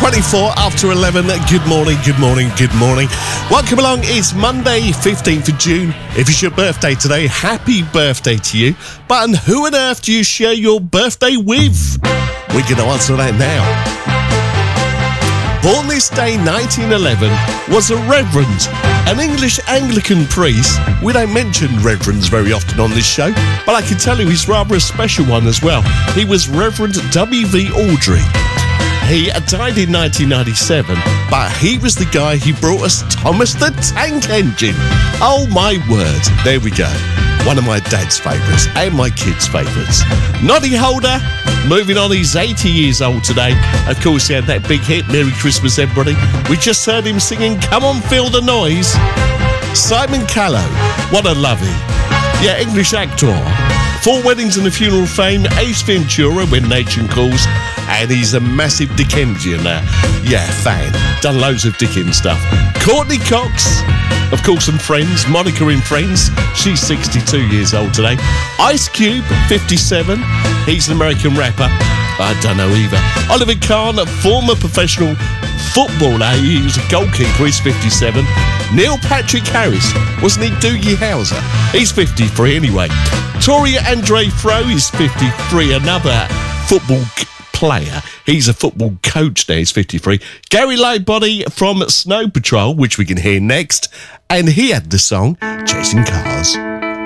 24 after 11. Good morning, good morning, good morning. Welcome along. It's Monday, 15th of June. If it's your birthday today, happy birthday to you. But and who on earth do you share your birthday with? We're going to answer that now. Born this day, 1911, was a reverend, an English Anglican priest. We don't mention reverends very often on this show, but I can tell you he's rather a special one as well. He was Reverend W.V. Awdry. He died in 1997, but he was the guy who brought us Thomas the Tank Engine. Oh my word, there we go. One of my dad's favourites and my kids' favourites. Noddy Holder, moving on, he's 80 years old today. Of course, he had that big hit, Merry Christmas Everybody. We just heard him singing Come On Feel the Noise. Simon Callow, what a lovey. Yeah, English actor. 4 Weddings and a Funeral fame, Ace Ventura, When Nature Calls, and he's a massive Dickensian fan. Done loads of Dickens stuff. Courtney Cox, of course, and Friends. Monica in Friends, she's 62 years old today. Ice Cube, 57. He's an American rapper. I don't know either. Oliver Kahn, a former professional footballer. He was a goalkeeper. He's 57. Neil Patrick Harris, wasn't he Doogie Howser? He's 53 anyway. Tori Andre Fro is 53, another football player. He's a football coach now, he's 53. Gary Lightbody from Snow Patrol, which we can hear next, and he had the song Chasing Cars.